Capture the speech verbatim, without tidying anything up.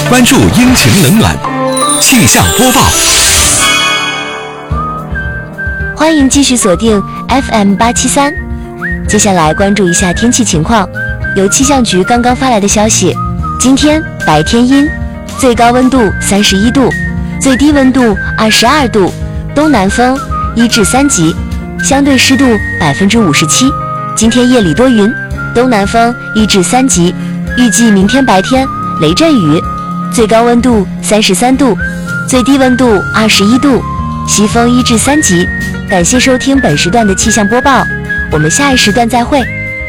关注阴晴冷暖气象播报。 欢迎继续锁定 F M 八七三。接下来关注一下天气情况。有气象局刚刚发来的消息，今天白天阴，最高温度三十一度，最低温度二十二度，东南风一至三级，相对湿度百分之五十七。今天夜里多云，东南风一至三级，预计明天白天雷阵雨，最高温度三十三度，最低温度二十一度，西风一至三级。感谢收听本时段的气象播报，我们下一时段再会。